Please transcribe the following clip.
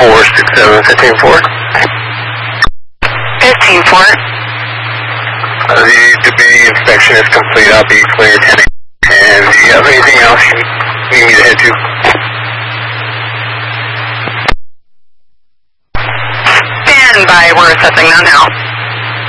467, 15-4. The debris inspection is complete. I'll be clear 10. And do you have anything else you need me to head to? Stand by. We're assessing that now.